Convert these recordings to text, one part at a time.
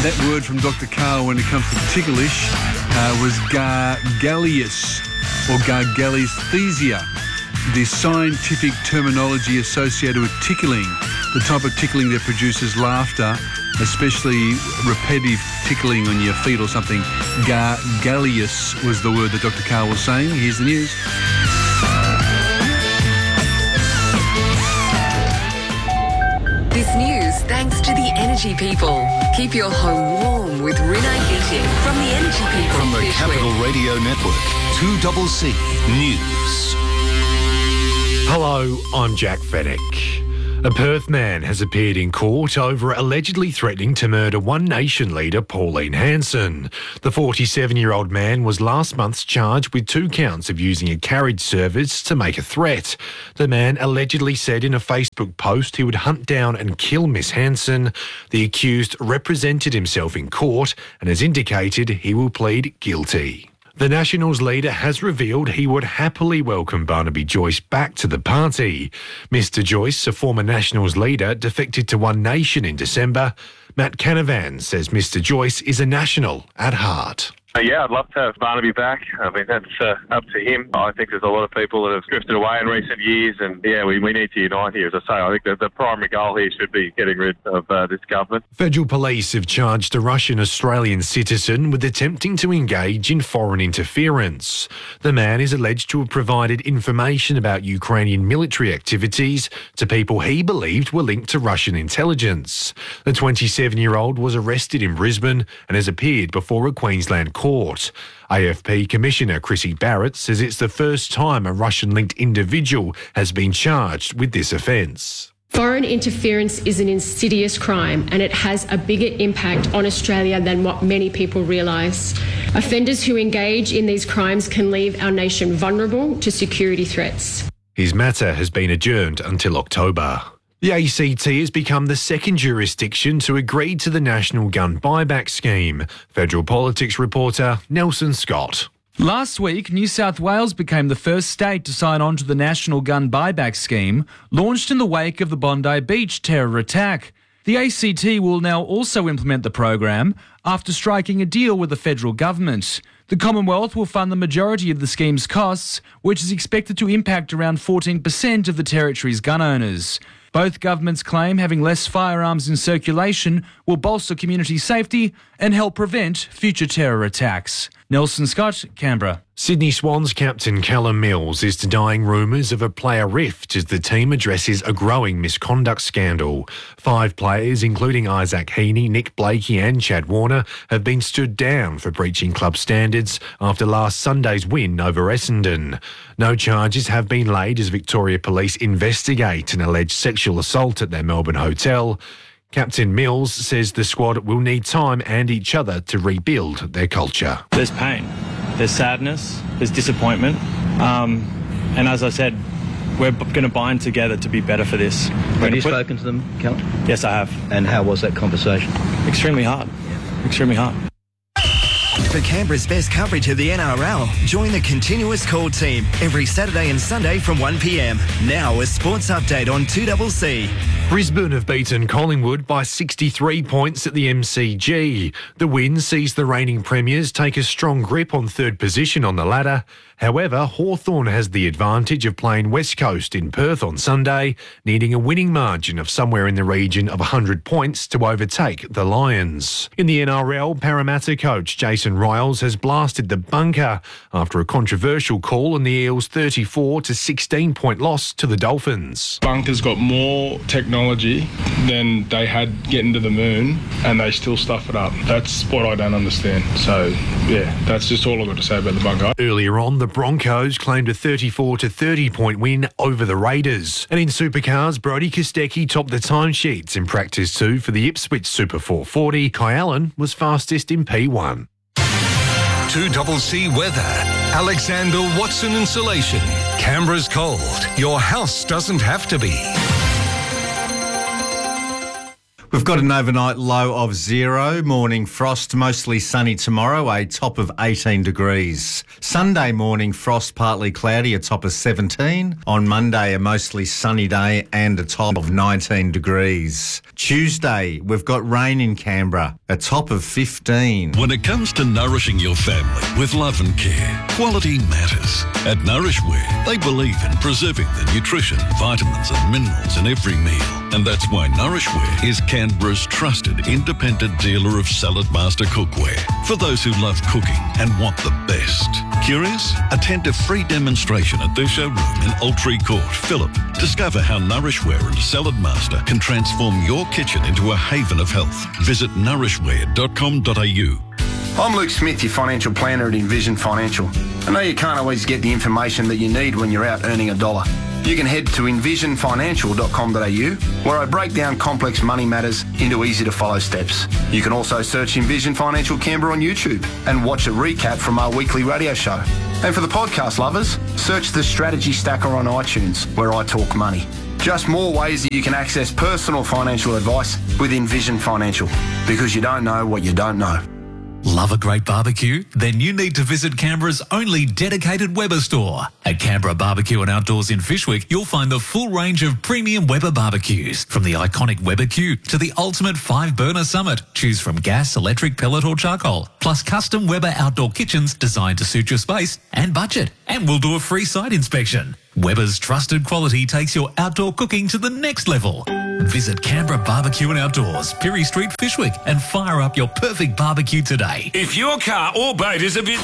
That word from Dr. Karl when it comes to ticklish was gargalleus or gargalesthesia, the scientific terminology associated with tickling, the type of tickling that produces laughter, especially repetitive tickling on your feet or something. Gargalleus was the word that Dr. Karl was saying. Here's the news. This news thanks to the Energy People. Keep your home warm with Rinnai Heating from the Energy People. From the Capital Radio Network, 2CC News. Hello, I'm Jack Fennick. A Perth man has appeared in court over allegedly threatening to murder One Nation leader Pauline Hanson. The 47-year-old man was last month charged with 2 counts of using a carriage service to make a threat. The man allegedly said in a Facebook post he would hunt down and kill Miss Hanson. The accused represented himself in court and has indicated he will plead guilty. The Nationals leader has revealed he would happily welcome Barnaby Joyce back to the party. Mr Joyce, a former Nationals leader, defected to One Nation in December. Matt Canavan says Mr Joyce is a National at heart. Yeah, I'd love to have Barnaby back. I mean, that's up to him. I think there's a lot of people that have drifted away in recent years, and yeah, we need to unite here. As I say, I think the primary goal here should be getting rid of this government. Federal police have charged a Russian-Australian citizen with attempting to engage in foreign interference. The man is alleged to have provided information about Ukrainian military activities to people he believed were linked to Russian intelligence. The 27-year-old was arrested in Brisbane and has appeared before a Queensland court. AFP Commissioner Chrissy Barrett says it's the first time a Russian-linked individual has been charged with this offence. Foreign interference is an insidious crime and it has a bigger impact on Australia than what many people realise. Offenders who engage in these crimes can leave our nation vulnerable to security threats. His matter has been adjourned until October. The ACT has become the second jurisdiction to agree to the National Gun Buyback Scheme. Federal Politics reporter Nelson Scott. Last week, New South Wales became the first state to sign on to the National Gun Buyback Scheme, launched in the wake of the Bondi Beach terror attack. The ACT will now also implement the program after striking a deal with the federal government. The Commonwealth will fund the majority of the scheme's costs, which is expected to impact around 14% of the territory's gun owners. Both governments claim having less firearms in circulation will bolster community safety and help prevent future terror attacks. Nelson Scott, Canberra. Sydney Swans captain Callum Mills is denying rumours of a player rift as the team addresses a growing misconduct scandal. 5 players, including Isaac Heaney, Nick Blakey and Chad Warner, have been stood down for breaching club standards after last Sunday's win over Essendon. No charges have been laid as Victoria Police investigate an alleged sexual assault at their Melbourne hotel. Captain Mills says the squad will need time and each other to rebuild their culture. There's pain, there's sadness, there's disappointment, and as I said, we're going to bind together to be better for this. Have you spoken to them, Callum? Yes, I have. And how was that conversation? Extremely hard. Extremely hard. For Canberra's best coverage of the NRL, join the Continuous Call team every Saturday and Sunday from 1 p.m. Now a sports update on 2CC. Brisbane have beaten Collingwood by 63 points at the MCG. The win sees the reigning premiers take a strong grip on third position on the ladder. However, Hawthorn has the advantage of playing West Coast in Perth on Sunday, needing a winning margin of somewhere in the region of 100 points to overtake the Lions. In the NRL, Parramatta coach Jason Riles has blasted the bunker after a controversial call on the Eels' 34 to 16 point loss to the Dolphins. Bunker's got more technology than they had getting to the moon, and they still stuff it up. That's what I don't understand. So, yeah, that's just all I've got to say about the bunker. Earlier on, the Broncos claimed a 34 to 30 point win over the Raiders. And in supercars, Brodie Kostecki topped the timesheets in practice 2 for the Ipswich Super 440. Kai Allen was fastest in P1. 2CC weather. Alexander Watson Insulation. Canberra's cold. Your house doesn't have to be. We've got an overnight low of 0, morning frost, mostly sunny tomorrow, a top of 18 degrees. Sunday morning frost, partly cloudy, a top of 17. On Monday, a mostly sunny day and a top of 19 degrees. Tuesday, we've got rain in Canberra, a top of 15. When it comes to nourishing your family with love and care, quality matters. At Nourishware, they believe in preserving the nutrition, vitamins and minerals in every meal. And that's why Nourishware is Canberra's trusted independent dealer of Salad Master cookware for those who love cooking and want the best. Curious? Attend a free demonstration at their showroom in Altree Court, Phillip. Discover how Nourishware and Salad Master can transform your kitchen into a haven of health. Visit nourishware.com.au. I'm Luke Smith, your financial planner at Envision Financial. I know you can't always get the information that you need when you're out earning a dollar. You can head to envisionfinancial.com.au, where I break down complex money matters into easy-to-follow steps. You can also search Envision Financial Canberra on YouTube and watch a recap from our weekly radio show. And for the podcast lovers, search the Strategy Stacker on iTunes, where I talk money. Just more ways that you can access personal financial advice with Envision Financial, because you don't know what you don't know. Love a great barbecue? Then you need to visit Canberra's only dedicated Weber store. At Canberra Barbecue and Outdoors in Fyshwick, you'll find the full range of premium Weber barbecues. From the iconic Weber Q to the ultimate 5-burner Summit. Choose from gas, electric, pellet or charcoal. Plus custom Weber outdoor kitchens designed to suit your space and budget. And we'll do a free site inspection. Weber's trusted quality takes your outdoor cooking to the next level. Visit Canberra Barbecue and Outdoors, Pirie Street, Fyshwick, and fire up your perfect barbecue today. If your car or boat is a bit...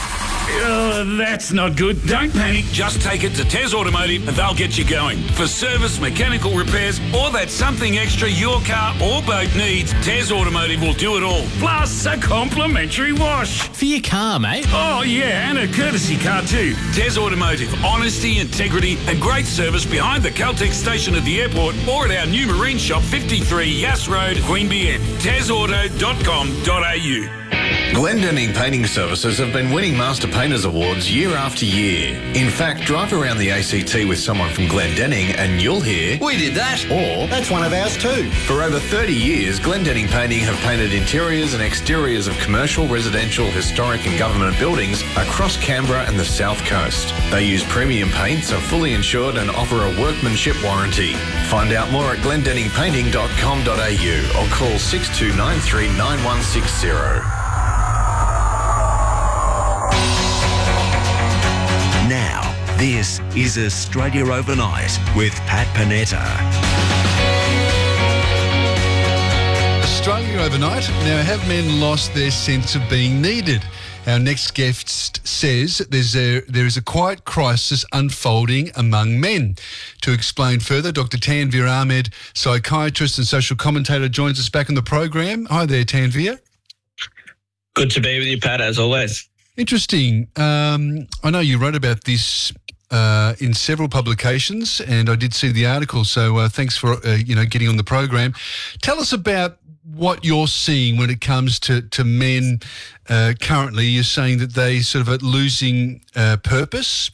that's not good. Don't panic. Just take it to Tez Automotive and they'll get you going. For service, mechanical repairs, or that something extra your car or boat needs, Tez Automotive will do it all. Plus a complimentary wash. For your car, mate. Oh, yeah, and a courtesy car too. Tez Automotive. Honesty, integrity, and great service behind the Caltex station at the airport or at our new marine shop, 53 Yass Road, Queanbeyan. TezAuto.com.au. Glendenning Painting Services have been winning Master Painters Awards year after year. In fact, drive around the ACT with someone from Glendenning and you'll hear, "We did that," or "That's one of ours too." For over 30 years, Glendenning Painting have painted interiors and exteriors of commercial, residential, historic and government buildings across Canberra and the South Coast. They use premium paints, are fully insured and offer a workmanship warranty. Find out more at glendenningpainting.com.au or call 6293 9160. Now, this is Australia Overnight with Pat Panetta. Australia Overnight. Now, have men lost their sense of being needed? Our next guest says there is a quiet crisis unfolding among men. To explain further, Dr. Tanvir Ahmed, psychiatrist and social commentator, joins us back on the program. Hi there, Tanvir. Good to be with you, Pat, as always. Interesting. I know you wrote about this in several publications, and I did see the article. So thanks for getting on the program. Tell us about what you're seeing when it comes to men currently. You're saying that they sort of are losing purpose.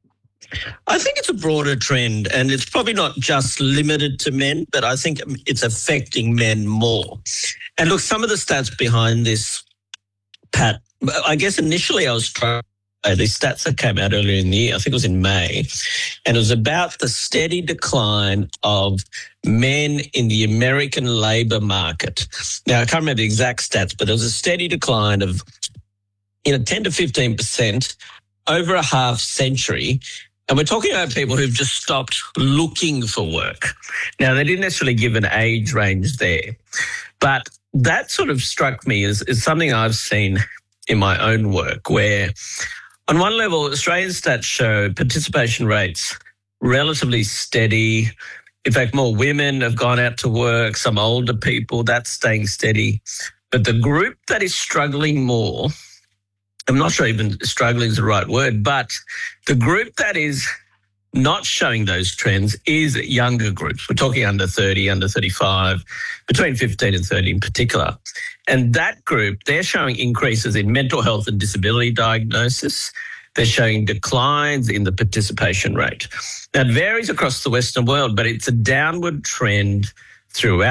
I think it's a broader trend, and it's probably not just limited to men, but I think it's affecting men more. And look, some of the stats behind this, Pat, I guess initially I was trying these stats that came out earlier in the year, I think it was in May, and it was about the steady decline of men in the American labour market. Now, I can't remember the exact stats, but it was a steady decline of 10 to 15% over a half century. And we're talking about people who've just stopped looking for work. Now, they didn't necessarily give an age range there, but that sort of struck me as something I've seen in my own work, where on one level, Australian stats show participation rates relatively steady. In fact, more women have gone out to work, some older people, that's staying steady. But the group that is struggling more, I'm not sure even struggling is the right word, but the group that is not showing those trends is younger groups. We're talking under 30, under 35, between 15 and 30 in particular. And that group, they're showing increases in mental health and disability diagnosis. They're showing declines in the participation rate. Now, it varies across the Western world, but it's a downward trend throughout.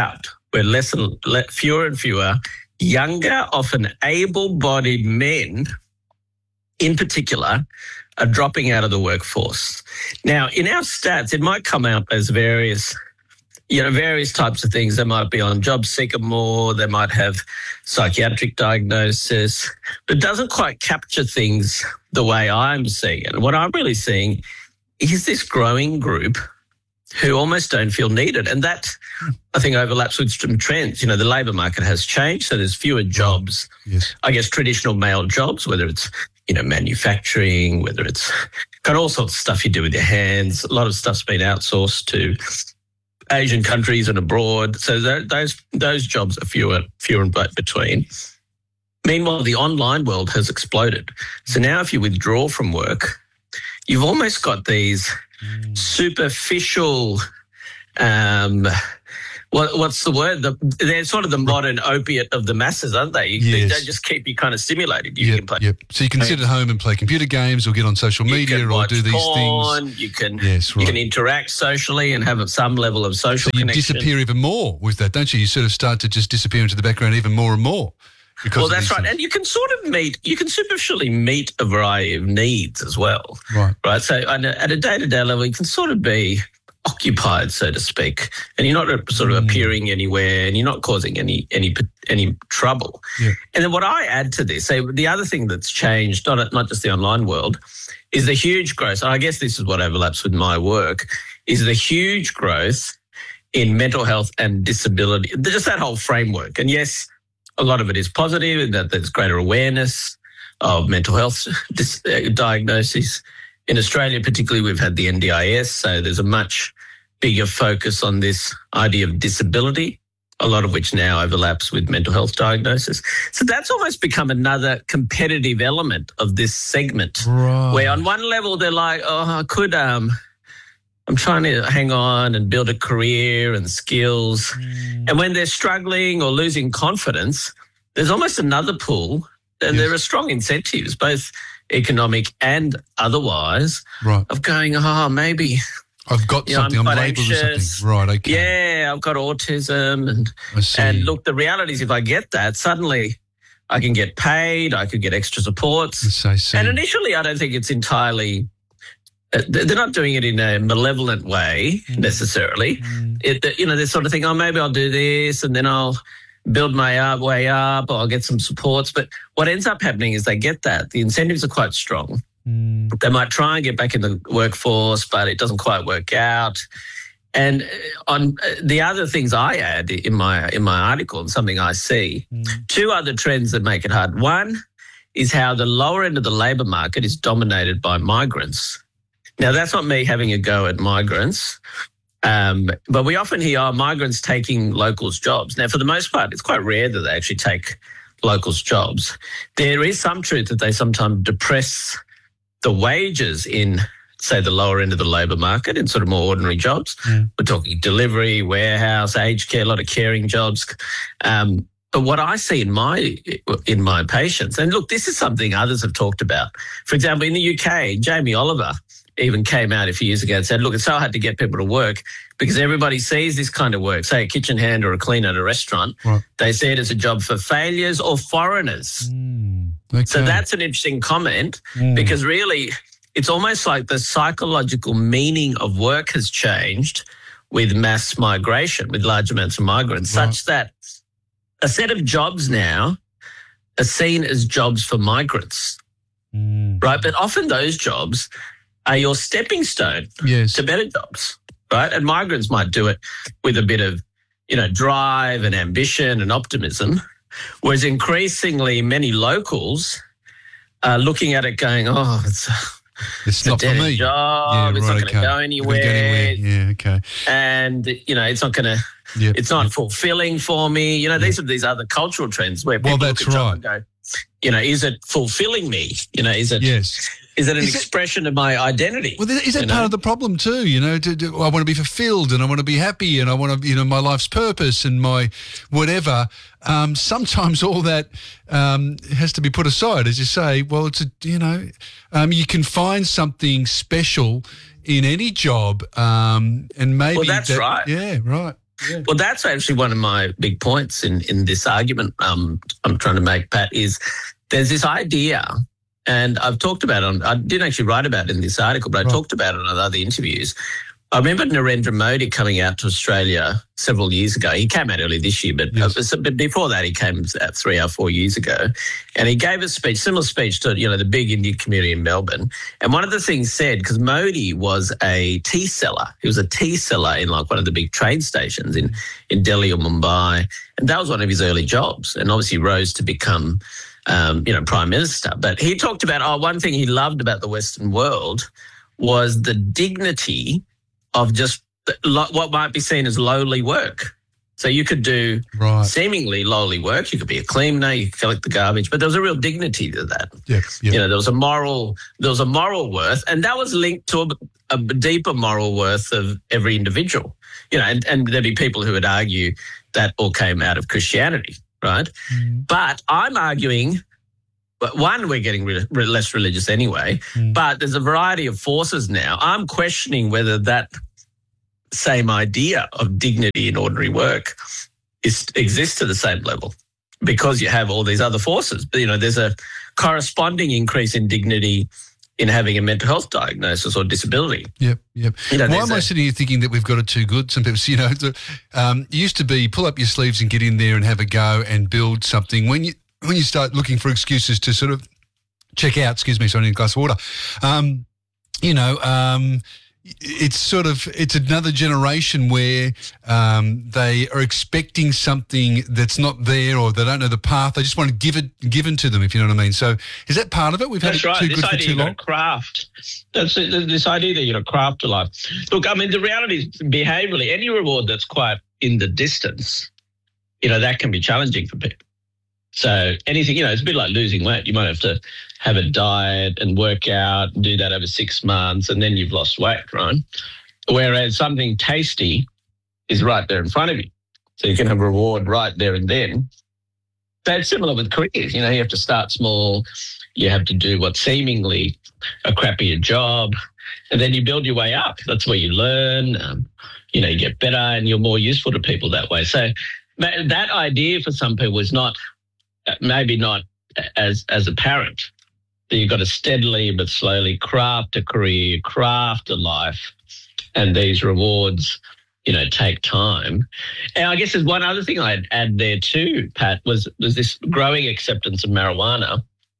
where fewer and fewer younger, often able-bodied men, in particular, are dropping out of the workforce. Now, in our stats, it might come out as various types of things. They might be on job seeker more, they might have psychiatric diagnosis, but it doesn't quite capture things the way I'm seeing it. And what I'm really seeing is this growing group who almost don't feel needed. And that, I think, overlaps with some trends. The labour market has changed, so there's fewer jobs. Yes. I guess traditional male jobs, whether it's, manufacturing, whether it's got all sorts of stuff you do with your hands. A lot of stuff's been outsourced to Asian countries and abroad. So those jobs are fewer and between. Meanwhile, the online world has exploded. So now if you withdraw from work, you've almost got these superficial, what's the word? They're sort of the modern opiate of the masses, aren't they? They just keep you kind of stimulated. You can play. So you can sit at home and play computer games or get on social media or do these porn, things. You can interact socially and have some level of social connection. You disappear even more with that, don't you? You sort of start to just disappear into the background even more and more. Well, that's right. And you can superficially meet a variety of needs as well. Right. So at a day-to-day level, you can sort of be occupied, so to speak, and you're not sort of appearing anywhere and you're not causing any trouble. Yeah. And then what I add to this, the other thing that's changed, not just the online world, is the huge growth. I guess this is what overlaps with my work, is the huge growth in mental health and disability, just that whole framework. And yes, a lot of it is positive in that there's greater awareness of mental health diagnoses. In Australia, particularly, we've had the NDIS, so there's a much bigger focus on this idea of disability, a lot of which now overlaps with mental health diagnosis. So that's almost become another competitive element of this segment, where on one level they're like, I'm trying to hang on and build a career and skills. And when they're struggling or losing confidence, there's almost another pull, and there are strong incentives, both economic and otherwise, of going, maybe I've got something, I'm labelled with something. Right, okay. Yeah, I've got autism. And look, the reality is if I get that, suddenly I can get paid, I could get extra supports. And initially I don't think it's entirely, they're not doing it in a malevolent way necessarily. They sort of think, maybe I'll do this and then I'll build my way up, or I'll get some supports. But what ends up happening is they get that. The incentives are quite strong. They might try and get back in the workforce, but it doesn't quite work out. And on the other things I add in my article and something I see, two other trends that make it hard. One is how the lower end of the labour market is dominated by migrants. Now, that's not me having a go at migrants. But we often hear migrants taking locals' jobs. Now, for the most part, it's quite rare that they actually take locals' jobs. There is some truth that they sometimes depress the wages in, say, the lower end of the labour market in sort of more ordinary jobs. We're talking delivery, warehouse, aged care, a lot of caring jobs. But what I see in my patients, and look, this is something others have talked about. For example, in the UK, Jamie Oliver even came out a few years ago and said, look, it's so hard to get people to work because everybody sees this kind of work, say a kitchen hand or a cleaner at a restaurant. They see it as a job for failures or foreigners. So that's an interesting comment because really it's almost like the psychological meaning of work has changed with mass migration, with large amounts of migrants, such that a set of jobs now are seen as jobs for migrants, right? But often those jobs are your stepping stone to better jobs, right? And migrants might do it with a bit of, drive and ambition and optimism, whereas increasingly many locals are looking at it going, it's not a for me. Job. It's not going to go anywhere. Yeah, okay. And, it's not going to, it's not fulfilling for me. These are these other cultural trends where people look at job and go, is it fulfilling me? Is it? Yes. Is it an expression of my identity? Well, is that part of the problem too? I want to be fulfilled and I want to be happy and I want to, my life's purpose and my whatever. Sometimes all that has to be put aside, as you say. Well, you can find something special in any job, and maybe that's right. Yeah, right. Well, that's actually one of my big points in this argument I'm trying to make, Pat, is there's this idea, and I've talked about it I didn't actually write about it in this article, but I talked about it on other interviews. I remember Narendra Modi coming out to Australia several years ago. He came out early this year, but before that he came out 3 or 4 years ago. And he gave a speech, similar speech to, the big Indian community in Melbourne. And one of the things said, because Modi was a tea seller. He was a tea seller in like one of the big train stations in Delhi or Mumbai. And that was one of his early jobs. And obviously rose to become, Prime Minister. But he talked about, one thing he loved about the Western world was the dignity of just what might be seen as lowly work. So you could do seemingly lowly work. You could be a cleaner, you could collect the garbage, but there was a real dignity to that. There was a moral worth, and that was linked to a deeper moral worth of every individual. And there'd be people who would argue that all came out of Christianity, right? But I'm arguing, one, we're getting less religious anyway, but there's a variety of forces now. I'm questioning whether that same idea of dignity in ordinary work exists to the same level, because you have all these other forces. But, there's a corresponding increase in dignity in having a mental health diagnosis or disability. Yep. Why am I sitting here thinking that we've got it too good? Some people, used to be pull up your sleeves and get in there and have a go and build something. When you start looking for excuses to sort of check out, so I need a glass of water, it's another generation where they are expecting something that's not there, or they don't know the path. They just want to give it given to them, if you know what I mean. So is that part of it? We've had it too good for too long. Craft. That's this idea that craft a life. Look, I mean, the reality is behaviourally, any reward that's quite in the distance, that can be challenging for people. So anything, it's a bit like losing weight. You might have to have a diet and work out and do that over 6 months, and then you've lost weight, right? Whereas something tasty is right there in front of you. So you can have a reward right there and then. That's similar with careers. You have to start small. You have to do what's seemingly a crappier job, and then you build your way up. That's where you learn. You get better, and you're more useful to people that way. So that idea for some people is maybe not as apparent, that you've got to steadily but slowly craft a career, craft a life, and these rewards, take time. And I guess there's one other thing I'd add there too, Pat, was this growing acceptance of marijuana.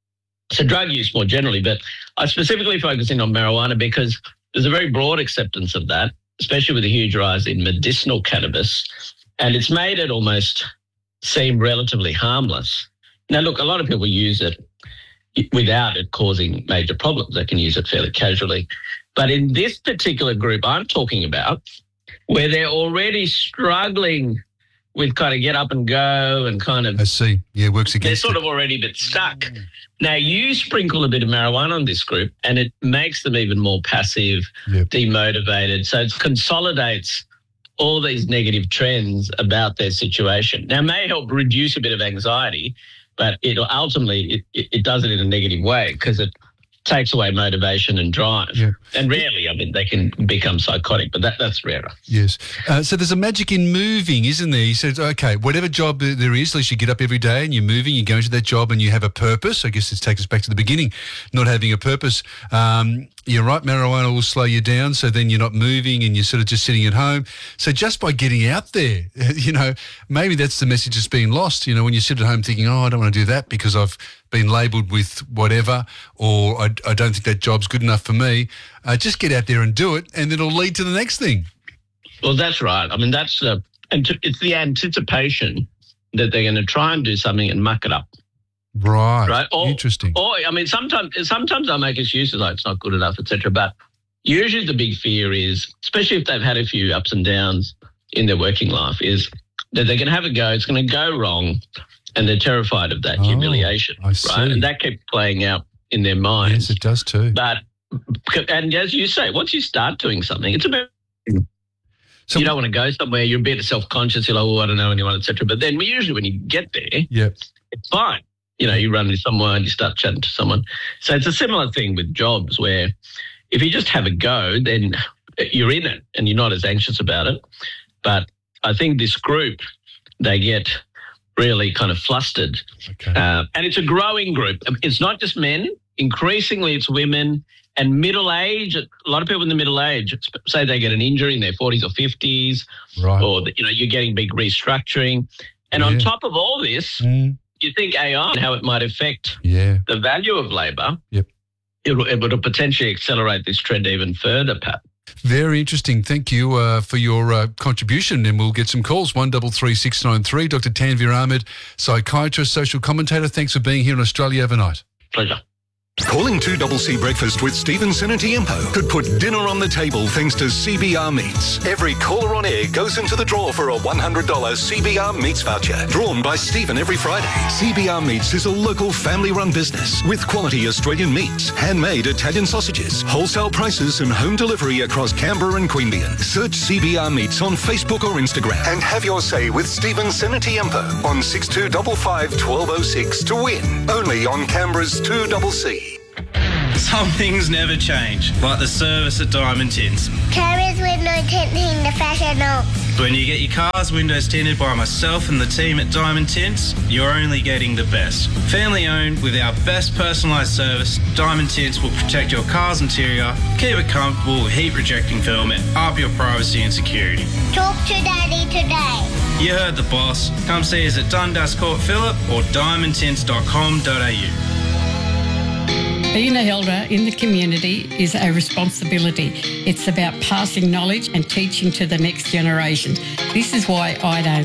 So drug use more generally, but I specifically focus in on marijuana because there's a very broad acceptance of that, especially with a huge rise in medicinal cannabis, and it's made it almost seem relatively harmless. Now, look, a lot of people use it without it causing major problems. They can use it fairly casually. But in this particular group I'm talking about, where they're already struggling with kind of get up and go and kind of... I see. Yeah, works against They're sort of already a bit stuck. Now, you sprinkle a bit of marijuana on this group and it makes them even more passive, demotivated. So it consolidates all these negative trends about their situation. Now, it may help reduce a bit of anxiety, but it ultimately does it in a negative way because it takes away motivation and drive. Yeah. And rarely, they can become psychotic, but that's rarer. Yes. So there's a magic in moving, isn't there? He says, okay, whatever job there is, at least you get up every day and you're moving, you're going to that job and you have a purpose. I guess this takes us back to the beginning, not having a purpose. You're right, marijuana will slow you down, so then you're not moving and you're sort of just sitting at home. So just by getting out there, maybe that's the message that's being lost. When you sit at home thinking, I don't want to do that because I've been labelled with whatever, or I don't think that job's good enough for me. Just get out there and do it, and it'll lead to the next thing. Well, that's right. it's the anticipation that they're going to try and do something and muck it up. Right. Interesting. Or sometimes I make excuses like it's not good enough, etc. But usually the big fear is, especially if they've had a few ups and downs in their working life, is that they're going to have a go. It's going to go wrong, and they're terrified of that humiliation. I see. Right, and that keeps playing out in their minds. Yes, it does too. And as you say, once you start doing something, it's about. So you don't want to go somewhere. You're a bit self-conscious. You're like, I don't know anyone, etc. But then usually when you get there, it's fine. You run into someone, you start chatting to someone. So it's a similar thing with jobs where if you just have a go, then you're in it and you're not as anxious about it. But I think this group, they get really kind of flustered. Okay. And it's a growing group. It's not just men. Increasingly, it's women and middle age. A lot of people in the middle age, say they get an injury in their 40s or 50s, right. or you're getting big restructuring. And on top of all this, you think AI and how it might affect the value of labour. Yep. It would potentially accelerate this trend even further, Pat. Very interesting. Thank you for your contribution, and we'll get some calls. 133693. Dr. Tanvir Ahmed, psychiatrist, social commentator. Thanks for being here on Australia Overnight. Pleasure. Calling 2CC Breakfast with Stephen Senatiempo could put dinner on the table thanks to CBR Meats. Every caller on air goes into the draw for a $100 CBR Meats voucher, drawn by Stephen every Friday. CBR Meats is a local family-run business with quality Australian meats, handmade Italian sausages, wholesale prices and home delivery across Canberra and Queanbeyan. Search CBR Meats on Facebook or Instagram and have your say with Stephen Senatiempo on 6255 1206 to win. Only on Canberra's 2CC. Some things never change, like the service at Diamond Tints. Carriers window tinting the professional. When you get your car's windows tinted by myself and the team at Diamond Tints, you're only getting the best. Family owned with our best personalised service, Diamond Tints will protect your car's interior, keep it comfortable with heat rejecting film and up your privacy and security. Talk to Daddy today. You heard the boss. Come see us at Dundas Court Phillip or diamondtints.com.au. Being an elder in the community is a responsibility. It's about passing knowledge and teaching to the next generation. This is why I don't